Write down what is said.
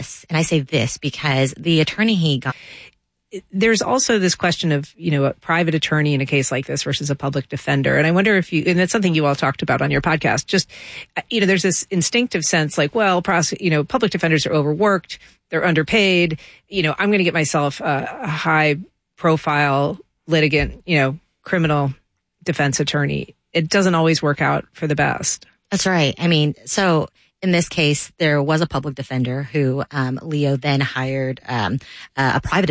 And I say this because the attorney he got. There's also this question of, a private attorney in a case like this versus a public defender. And I wonder if and that's something you all talked about on your podcast. Just, there's this instinctive sense like, well, public defenders are overworked. They're underpaid. I'm going to get myself a high profile litigant, criminal defense attorney. It doesn't always work out for the best. That's right. I mean, so in this case, there was a public defender who Leo then hired a private